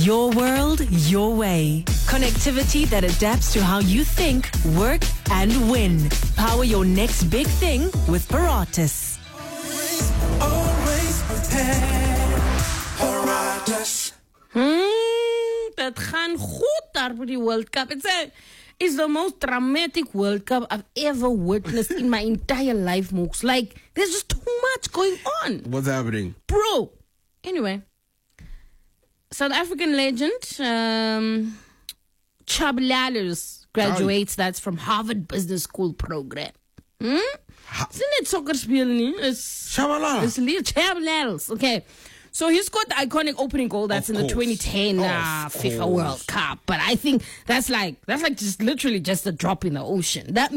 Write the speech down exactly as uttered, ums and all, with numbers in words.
Your world, your way. Connectivity that adapts to how you think, work, and win. Power your next big thing with Paratus. Always, always prepared. Paratus. Hmm, dat gaan goed daar voor die World Cup. It's a, it's the most dramatic World Cup I've ever witnessed in my entire life, Mooks. Like, there's just too much going on. What's happening? Bro. Anyway. South African legend, um, Chub Lalus graduates. That's from Harvard Business School program. Hmm? Isn't it soccer speel nie? It's Shabalala. It's Leo Chub Lalus. Okay. So he scored the iconic opening goal that's Of in the course. twenty ten uh, Of FIFA course. World Cup. But I think that's like that's like just literally just a drop in the ocean. That